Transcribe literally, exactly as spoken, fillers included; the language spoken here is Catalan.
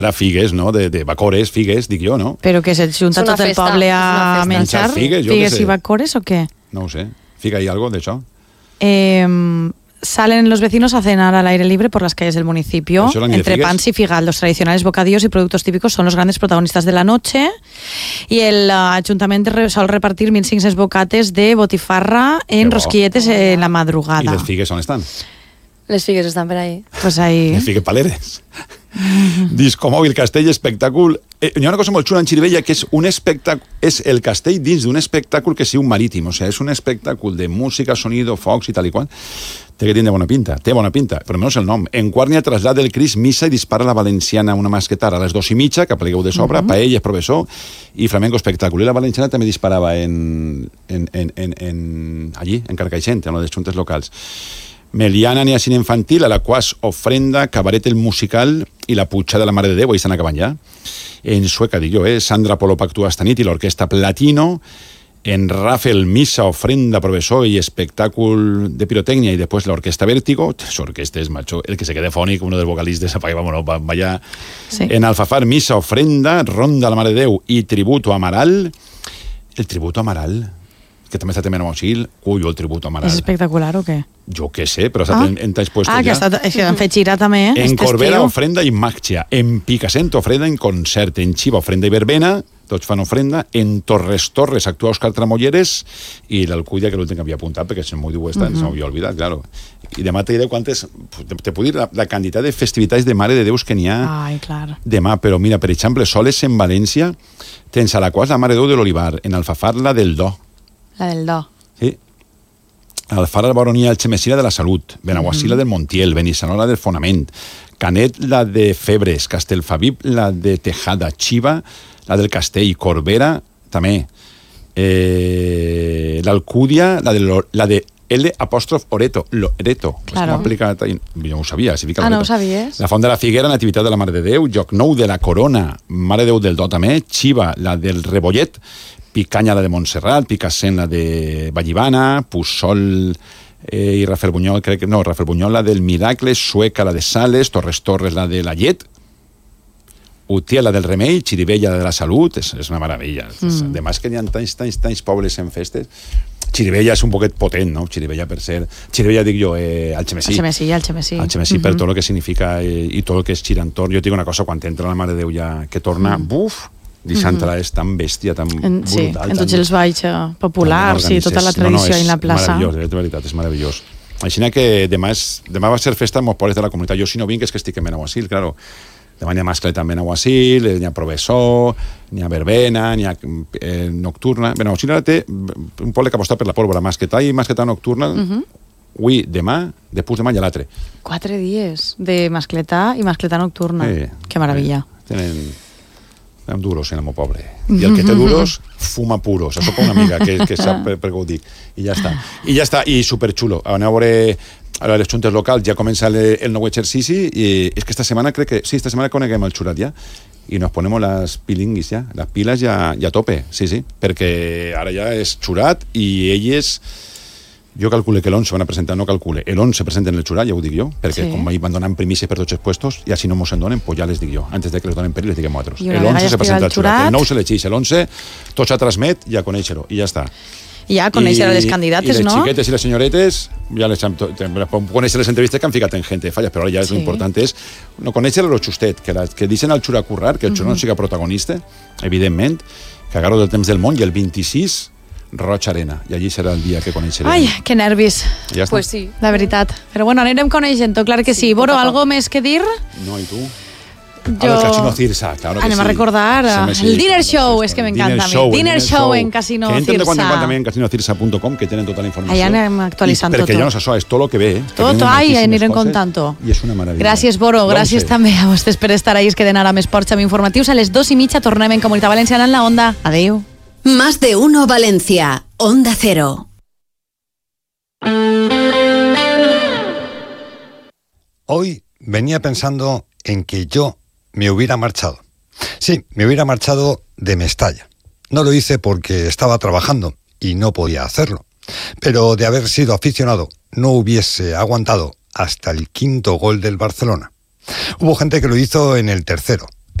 de figues, no? De, de bacores, figues, dic jo, no? Però que se junta tot el poble a menjar figues, figues i bacores o què? No ho sé. Fica ahí algo d'això? Eh, salen los vecinos a cenar al aire libre por las calles del municipio. Entre pans y figas, los tradicionales bocadillos y productos típicos son los grandes protagonistas de la noche. Y el uh, Ayuntamiento sol repartir mil cinc-cents bocates de botifarra en rosquilletes en la madrugada. I les figues on estan? Les figues estan per ahí. Pues ahí. Les figues paleres. Discomòbil, castell, espectàcul. Eh, hi ha una cosa molt xula en Xirivella, que és un espectàcul, és el castell dins d'un espectàcul que sigui un marítim, o sigui, és un espectàcul de música, sonido, focs i tal i qual. Té que tindre bona pinta, té bona pinta, però menys el nom. En Guàrnia traslada el Cris missa i dispara la valenciana una masquetara a les dos i mitja, que plegueu de sobre, uh-huh. paelles, professor, i flamenco espectàcul. I la valenciana també disparava en, en, en, en, en, allí, en Carcaixent, en les juntes locals. Meliana ni a cine infantil, a la quas ofrenda, cabaret el musical i la Puig de la Mare de Déu, i estan acabant ja. En sueca, dic jo, eh? Sandra Polop actua esta nit i l'orquestra Platino. En Rafael, missa, ofrenda, professor i espectàcul de pirotecnia i després l'orquestra Vértigo. Su orquesta és, macho, el que se quede fònic, uno dels vocalistes, apaga, vámonos, vaya. Sí. En Alfafar, missa, ofrenda, ronda a la Mare de Déu i tributo a Amaral. El tributo a Amaral, que també està també en Mosil, cuyo el tributo a Amaral. És espectacular o què? Jo què sé, però ha estat ah. en, en talls puestos ah, ja. Ah, que, estat, que han fet girar també, eh? En Corbera, ofrenda i Maggia. En Picassent, ofrenda en concert. En Xiva, ofrenda i verbena. Tots fan ofrenda. En Torres Torres actua Òscar Tramolleres i l'Alcúdia, que l'últim que havia apuntat, perquè si no m'ho diu esta, uh-huh. se m'havia oblidat, claro. I demà te diré quantes... Te, te puc dir la, la quantitat de festivitats de Mare de Déus que n'hi ha Ai, clar. demà, però mira, per exemple, soles en València, tens a la qual la Mare de Déu de l'Olivar, en Alfafar la del Do. La del Do. Sí. Alfara de Baronia, Algemesí, la de la Salut, Benaguasí, la del Montiel, Benissanó, la del Fonament, Canet, la de Febres, Castelfabib, la de Tejada, Xiva, la del Castell, Corbera, també, eh, l'Alcúdia, la de, la de L apòstrof Oreto, Loreto, claro. aplicat, jo ho sabia, si fica ah, no ho sabies? La Font de la Figuera, Nativitat de la Mare de Déu, Joc Nou de la Corona, Mare de Déu del Do també, Xiva, la del Rebollet, Picanya, la de Montserrat, Picassent, la de Vallivana, Pussol eh, i Rafael Bunyol, crec que no, Rafael Bunyol, la del Miracle, Sueca, la de Sales, Torres Torres, la de la Llet, Utiel, la del Remei, Xirivella, la de la Salut, és, és una meravella. Mm. Demà que n'hi ha tants, tants, tants pobles en festes. Xirivella és un poquet potent, no? Xirivella per ser... Xirivella dic jo, eh, Algemesí. Algemesí, Algemesí. Algemesí, mm-hmm. per tot el que significa eh, i tot el que és Xirantor. Jo et dic una cosa, quan entra la Mare de Déu ja que torna, mm. buf, Dixantra mm-hmm. és tan bèstia, tan en, brutal. Sí, en tots els balls populars i tota la tradició no, no, en la plaça. És meravellós, és veritat, és meravellós. Així que demà, és, demà va ser festa en molts pobles de la comunitat. Jo si no vinc és que estic en Benaguasil, claro. Demà n'hi ha mascleta en Benaguasil, n'hi ha professor, n'hi ha verbena, n'hi ha eh, nocturna. Benaguasil ara té un poble que aposta per la pólvora, mascletà i mascletà nocturna. Mm-hmm. Avui, demà, després demà i l'altre. Quatre dies de mascletà i mascletà nocturna. Sí, que meravella. Sí. Tenen... Tenen duros en el meu poble. I el que té duros, fuma puros. Això per una amiga que, que sap per, per què ho dic. I ja està. I ja està, i superxulo. Aneu a veure a les juntes locals, ja comença el, el nou exercici, i és que esta setmana crec que... Sí, esta setmana coneguem el xurat ja, i nos ponemos las pilinguis ja, les piles ja, ja a tope, sí, sí, perquè ara ja és xurat, i elles... Jo calcule que l'onze van a presentar, no calcule, l'onze presenten el xurat, ja ho dic jo, perquè sí. com van donant primícies per tots els puestos, i així no mos en donen, pues ja les dic jo. Antes de que les donen per ells, les diguem nosaltres. L'onze se presenta el xurat, el nou se l'eixeix, l'onze tots a transmet i a conèixer-ho, i ja està. I ja conèixer a les candidates, no? I les no? xiquetes i les senyoretes, ja les hem conèixer les entrevistes que han ficat en gent de falles, però ara ja sí. l'important és no conèixer lo justet, que, la, que deixen el xurat currar, que el xurat uh-huh. no siga protagonista, evidentment, que agarro del temps del món, i el vint-i-sis Roig Arena, i allí serà el dia que coneixerem. Ai, que nervis. Ja pues sí. La veritat. Però bueno, anirem coneixent-ho, clar que sí. sí. Boro, algo més que dir? No, i tu? Jo... Ah, el Casino Cirsa, claro que Anem sí. a recordar sí, el Dinner Show, és que m'encanta a mi. Show, Dinner Show, show en Casino Cirsa. Que entren de quan en quan també en casino cirsa punt com, que tenen tota la informació. Allà anem actualitzant tot. Perquè ja no s'assò, és tot el que ve. Eh? Tot, ai, anirem contant-ho. I és una meravella. Gràcies, Boro, gràcies també a vostès per estar ahí. Es queden ara més ports amb informatius. A les dos i mitja tornem en Comunitat Valenciana en la Onda. Adéu. Más de uno Valencia, Onda Cero. Hoy venía pensando en que yo me hubiera marchado. Sí, me hubiera marchado de Mestalla. No lo hice porque estaba trabajando y no podía hacerlo. Pero de haber sido aficionado, no hubiese aguantado hasta el quinto gol del Barcelona. Hubo gente que lo hizo en el tercero.